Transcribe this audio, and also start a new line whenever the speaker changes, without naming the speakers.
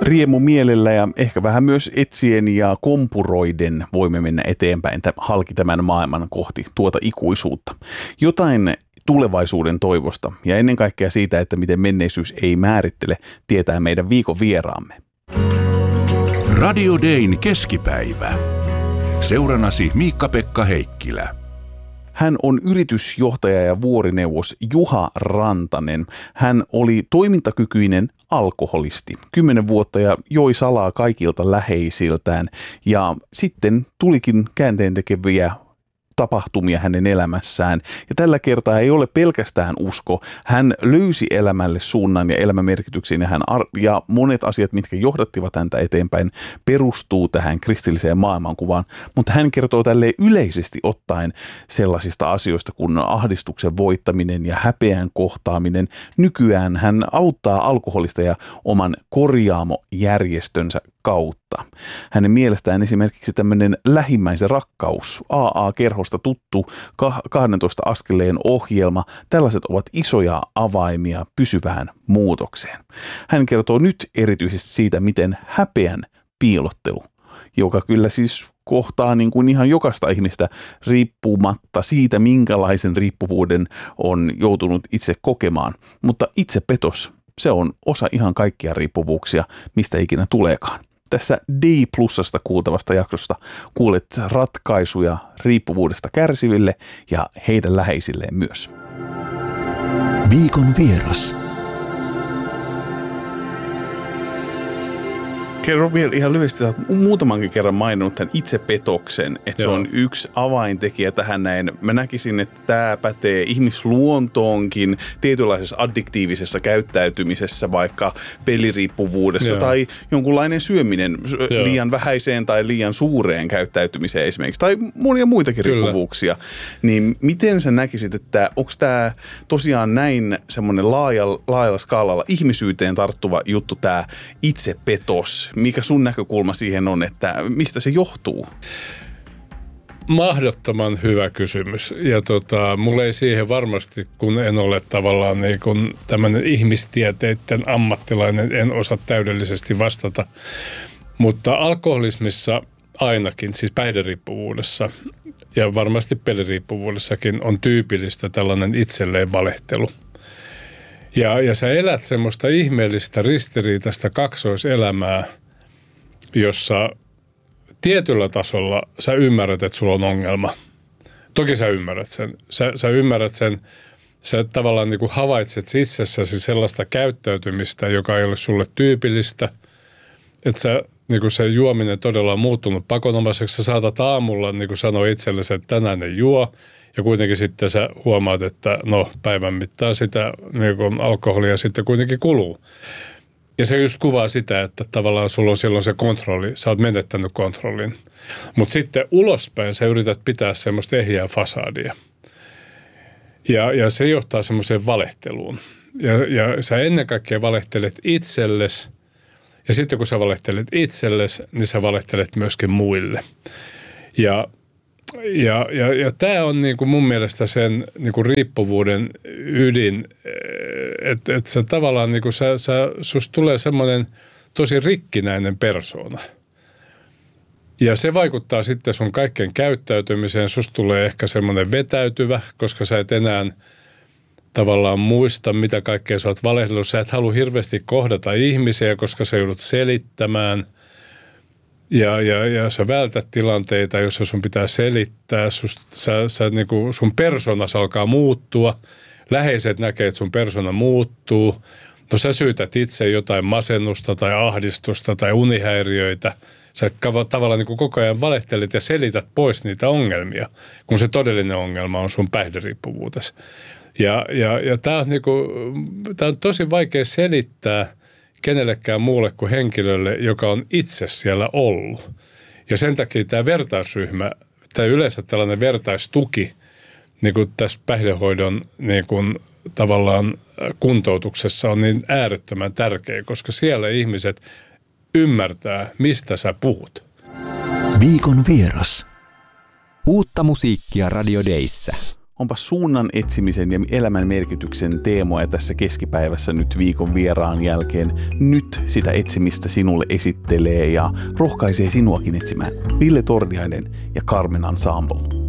Riemu mielellä ja ehkä vähän myös etsien ja kompuroiden voimme mennä eteenpäin halki tämän maailman kohti tuota ikuisuutta. Jotain tulevaisuuden toivosta ja ennen kaikkea siitä, että miten menneisyys ei määrittele, tietää meidän viikon vieraamme.
Radio Dayn keskipäivä. Seurannasi Miikka-Pekka Heikkilä.
Hän on yritysjohtaja ja vuorineuvos Juha Rantanen. Hän oli toimintakykyinen alkoholisti. 10 vuotta ja joi salaa kaikilta läheisiltään. Ja sitten tulikin käänteentekeviä tapahtumia hänen elämässään. Ja tällä kertaa ei ole pelkästään usko. Hän löysi elämälle suunnan ja elämämerkityksen ja monet asiat, mitkä johdattivat häntä eteenpäin, perustuu tähän kristilliseen maailmankuvaan. Mutta hän kertoo tälleen yleisesti ottaen sellaisista asioista kuin ahdistuksen voittaminen ja häpeän kohtaaminen. Nykyään hän auttaa alkoholisteja oman korjaamojärjestönsä kautta. Hänen mielestään esimerkiksi tämmöinen lähimmäisen rakkaus, AA-kerhosta tuttu 12 askeleen ohjelma, tällaiset ovat isoja avaimia pysyvään muutokseen. Hän kertoo nyt erityisesti siitä, miten häpeän piilottelu, joka kyllä siis kohtaa niin kuin ihan jokaista ihmistä riippumatta siitä, minkälaisen riippuvuuden on joutunut itse kokemaan. Mutta itsepetos, se on osa ihan kaikkia riippuvuuksia, mistä ikinä tuleekaan. Tässä D+:sta kuultavasta jaksosta kuulet ratkaisuja riippuvuudesta kärsiville ja heidän läheisilleen myös.
Viikon vieras.
Kerro vielä ihan lyhyesti, että olet muutamankin kerran maininnut tämän itsepetoksen, että se on yksi avaintekijä tähän näin. Mä näkisin, että tämä pätee ihmisluontoonkin tietynlaisessa addiktiivisessa käyttäytymisessä, vaikka peliriippuvuudessa tai jonkunlainen syöminen liian vähäiseen tai liian suureen käyttäytymiseen esimerkiksi, tai monia muitakin riippuvuuksia. Niin miten sä näkisit, että onko tämä tosiaan näin semmoinen laajalla skaalalla ihmisyyteen tarttuva juttu, tämä itsepetos? Mikä sun näkökulma siihen on, että mistä se johtuu?
Mahdottoman hyvä kysymys. Ja mulla ei siihen varmasti, kun en ole tavallaan niin kun tämmöinen ihmistieteiden ammattilainen, en osaa täydellisesti vastata. Mutta alkoholismissa ainakin, siis päihderiippuvuudessa ja varmasti peliriippuvuudessakin on tyypillistä tällainen itselleen valehtelu. Ja sä elät semmoista ihmeellistä ristiriitaista kaksoiselämää, jossa tietyllä tasolla sä ymmärrät, että sulla on ongelma. Toki sä ymmärrät sen. Sä ymmärrät sen, sä tavallaan niin kuin havaitset itsessäsi sellaista käyttäytymistä, joka ei ole sulle tyypillistä. Että niin kuin se juominen todella on muuttunut pakonomaiseksi. Sä saatat aamulla niin kuin sanoa itsellesi, että tänään ei juo. Ja kuitenkin sitten sä huomaat, että päivän mittaan sitä niin kuin alkoholia sitten kuitenkin kuluu. Ja se just kuvaa sitä, että tavallaan sulla on silloin se kontrolli, sä oot menettänyt kontrollin. Mutta sitten ulospäin sä yrität pitää semmoista ehjää fasadia. Ja se johtaa semmoiseen valehteluun. Ja sä ennen kaikkea valehtelet itsellesi. Ja sitten kun sä valehtelet itsellesi, niin sä valehtelet myöskin muille. Ja tämä on niinku mun mielestä sen niinku riippuvuuden ydin, että sä tavallaan niinku susta tulee semmoinen tosi rikkinäinen persoona. Ja se vaikuttaa sitten sun kaikkeen käyttäytymiseen. Susta tulee ehkä semmoinen vetäytyvä, koska sä et enää tavallaan muista, mitä kaikkea sä oot valehdellut. Sä et halua hirveästi kohdata ihmisiä, koska sä joudut selittämään. Ja sä vältät tilanteita, joissa sun pitää selittää, niinku, sun persoonasi alkaa muuttua, läheiset näkee, että sun persona muuttuu, sä syytät itse jotain masennusta tai ahdistusta tai unihäiriöitä, sä tavallaan niinku koko ajan valehtelet ja selität pois niitä ongelmia, kun se todellinen ongelma on sun päihderiippuvuutesi. Ja tää on, niinku, on tosi vaikea selittää kenellekään muulle kuin henkilölle, joka on itse siellä ollut. Ja sen takia tämä vertaisryhmä, tai yleensä tällainen vertaistuki niin kuin tässä päihdehoidon niin kuin tavallaan kuntoutuksessa on niin äärettömän tärkeä, koska siellä ihmiset ymmärtää, mistä sä puhut.
Viikon vieras. Uutta musiikkia Radio Dayssä.
Onpa suunnan etsimisen ja elämän merkityksen teemoja tässä keskipäivässä nyt viikon vieraan jälkeen. Nyt sitä etsimistä sinulle esittelee ja rohkaisee sinuakin etsimään Ville Torniainen ja Carmen Ensemble.